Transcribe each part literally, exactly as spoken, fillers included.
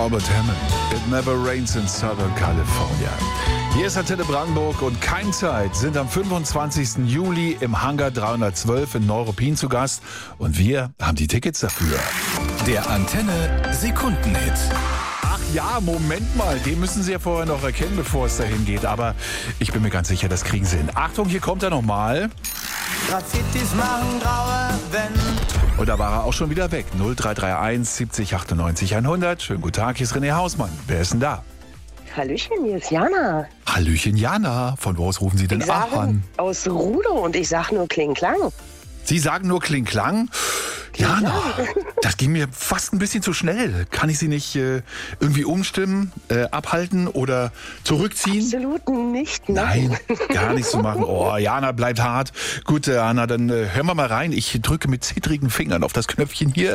Albert Hammond. It never rains in Southern California. Hier ist Antenne Brandenburg und Keimzeit sind am fünfundzwanzigsten Juli im Hangar dreihundertzwölf in Neuruppin zu Gast und wir haben die Tickets dafür. Der Antenne Sekundenhit. Ach ja, Moment mal, den müssen Sie ja vorher noch erkennen, bevor es dahin geht, aber ich bin mir ganz sicher, das kriegen Sie hin. Achtung, hier kommt er nochmal. Graffitis machen graue Wände. Und da war er auch schon wieder weg. null drei drei eins siebzig achtundneunzig hundert. Schönen guten Tag, hier ist René Hausmann. Wer ist denn da? Hallöchen, hier ist Jana. Hallöchen Jana. Von wo aus rufen Sie denn Ich auch sage an? aus Rudow und ich sag nur Kling-Klang. Sie sagen nur Kling-Klang? Jana, das ging mir fast ein bisschen zu schnell. Kann ich Sie nicht äh, irgendwie umstimmen, äh, abhalten oder zurückziehen? Absolut nicht. Nein, gar nichts zu machen. Oh, Jana, bleibt hart. Gut, äh, Jana, dann äh, hören wir mal rein. Ich drücke mit zittrigen Fingern auf das Knöpfchen hier.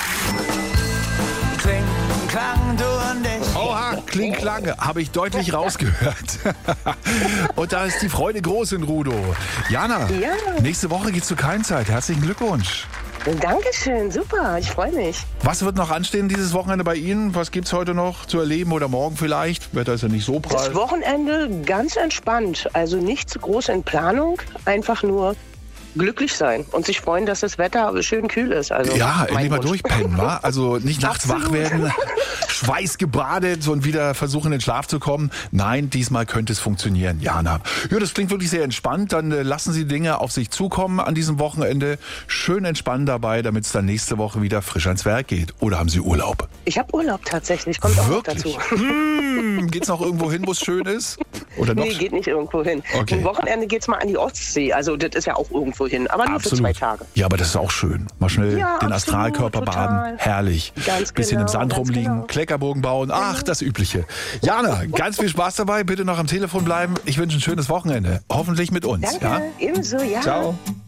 Kling, Klang, du und ich. Oha, Kling-Klang, habe ich deutlich rausgehört. Und da ist die Freude groß in Rudow. Jana, Ja. nächste Woche geht's zu Keimzeit. Herzlichen Glückwunsch. Dankeschön, super, ich freue mich. Was wird noch anstehen dieses Wochenende bei Ihnen? Was gibt's heute noch zu erleben oder morgen vielleicht? Wetter ist ja nicht so prall. Das Wochenende ganz entspannt, also nicht zu groß in Planung, einfach nur glücklich sein und sich freuen, dass das Wetter schön kühl ist. Also Ja, mein endlich mal Wunsch. durchpennen, wa? Also nicht nachts wach Absolut. werden, schweißgebadet und wieder versuchen in den Schlaf zu kommen. Nein, diesmal könnte es funktionieren, Jana. Ja, das klingt wirklich sehr entspannt. Dann äh, lassen Sie Dinge auf sich zukommen an diesem Wochenende. Schön entspannen dabei, damit es dann nächste Woche wieder frisch ans Werk geht. Oder haben Sie Urlaub? Ich habe Urlaub tatsächlich, kommt auch noch Wirklich? dazu. Hm, geht's noch irgendwo hin, wo es schön ist? Oder noch? Nee, geht nicht irgendwo hin. Okay. Am Wochenende geht's mal an die Ostsee, also das ist ja auch irgendwo hin, aber nur für zwei Tage. Ja, aber das ist auch schön. Mal schnell Ja, den absolut, Astralkörper total. baden. Herrlich. Ganz Bisschen im genau, Sand ganz rumliegen, genau. Kleckerbogen bauen. Ach, das Übliche. Jana, ganz viel Spaß dabei. Bitte noch am Telefon bleiben. Ich wünsche ein schönes Wochenende. Hoffentlich mit uns. Danke, Ja? ebenso, ja. Ciao.